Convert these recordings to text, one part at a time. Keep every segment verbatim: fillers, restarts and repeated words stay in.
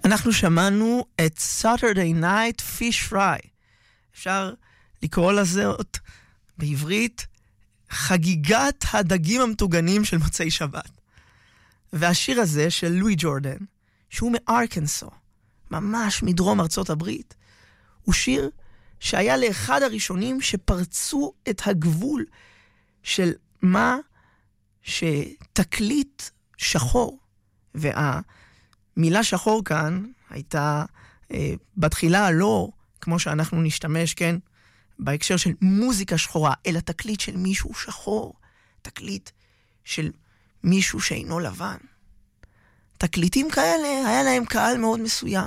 אנחנו שמענו את Saturday Night Fish Fry. אפשר לקרוא לזאת בעברית חגיגת הדגים המטוגנים של מוצאי שבת. והשיר הזה של לואי ג'ורדן, שהוא מארקנסו, ממש מדרום ארצות הברית, הוא שיר שהיה לאחד הראשונים שפרצו את הגבול של מה שתקליט שחור. והמילה שחור כאן הייתה אה, בתחילה לא כמו שאנחנו נשתמש, כן, בהקשר של מוזיקה שחורה, אלא תקליט של מישהו שחור, תקליט של מישהו שאינו לבן. תקליטים כאלה היה להם קהל מאוד מסוים.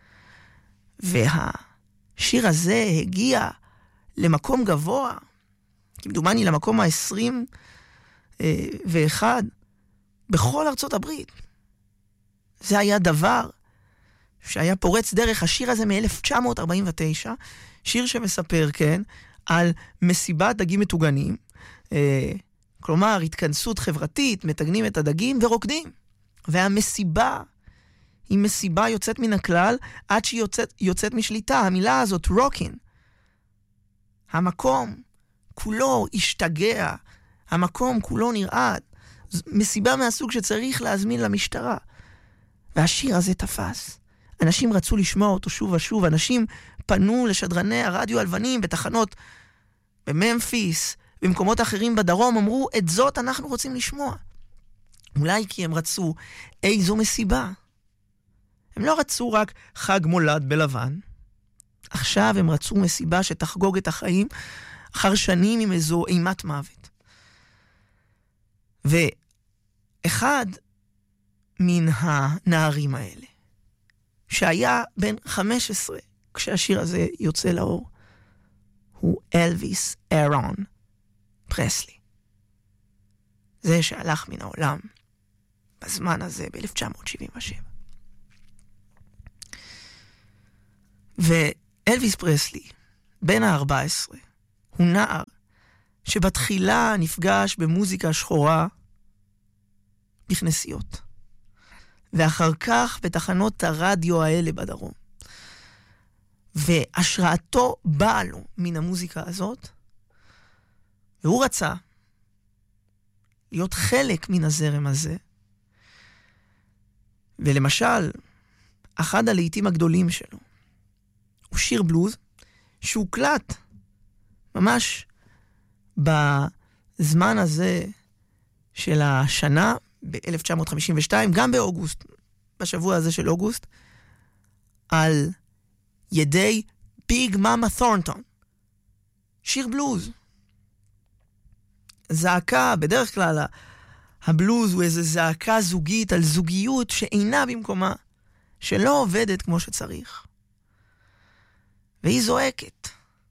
והשיר הזה הגיע למקום גבוה, כמדומני למקום ה-עשרים ואחד, בכל ארצות הברית. זה היה דבר שהיה פורץ דרך. השיר הזה מ-אלף תשע מאות ארבעים ותשע, שיר שמספר, כן, על מסיבת דגים מטוגנים, אה, כלומר, התכנסות חברתית, מתגנים את הדגים ורוקדים. והמסיבה היא מסיבה יוצאת מן הכלל, עד שהיא יוצאת, יוצאת משליטה. המילה הזאת, רוקין. המקום כולו השתגע, המקום כולו נרעד. מסיבה מהסוג שצריך להזמין למשטרה. והשיר הזה תפס. אנשים רצו לשמוע אותו שוב ושוב, אנשים פנו לשדרני הרדיו הלבנים בתחנות בממפיס, במקומות אחרים בדרום, אמרו, את זאת אנחנו רוצים לשמוע. אולי כי הם רצו איזו מסיבה. הם לא רצו רק חג מולד בלבן. עכשיו הם רצו מסיבה שתחגוג את החיים אחר שנים עם איזו אימת מוות. ואחד מן הנערים האלה, שהיה בן חמש עשרה כשהשיר הזה יוצא לאור, הוא אלוויס אהרון פרסלי. זה שהלך מן העולם בזמן הזה ב-אלף תשע מאות שבעים ושבע. ואלוויס פרסלי, בן ה-ארבע עשרה, הוא נער שבתחילה נפגש במוזיקה שחורה בכנסיות. ואחר כך בתחנות הרדיו האלה בדרום. והשראתו באה לו מן המוזיקה הזאת, והוא רצה להיות חלק מן הזרם הזה. ולמשל, אחד הלהיטים הגדולים שלו, הוא שיר בלוז, שהוקלט ממש בזמן הזה של השנה, ב-אלף תשע מאות חמישים ושתיים, גם באוגוסט, בשבוע הזה של אוגוסט, על ידי ביג מאמה תורנטון. שיר בלוז. זעקה, בדרך כלל הבלוז הוא איזו זעקה זוגית על זוגיות שאינה במקומה, שלא עובדת כמו שצריך. והיא זועקת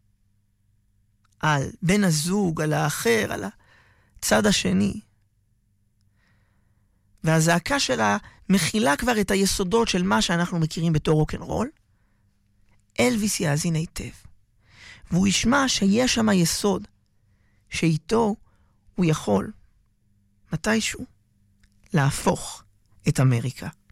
על בן הזוג, על האחר, על הצד השני. והזעקה שלה מכילה כבר את היסודות של מה שאנחנו מכירים בתור רוק'נ'רול. אלוויס יאזין היטב. והוא ישמע שיש שם יסוד שאיתו הוא יכול מתישהו להפוך את אמריקה